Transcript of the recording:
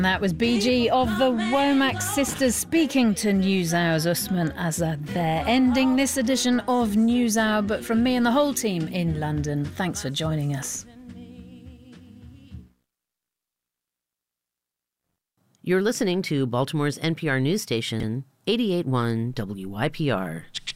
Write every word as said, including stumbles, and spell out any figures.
That was B G of the Womack Sisters speaking to NewsHour's Usman Azad there, ending this edition of NewsHour, but from me and the whole team in London, thanks for joining us. You're listening to Baltimore's N P R news station, eighty-eight point one W Y P R.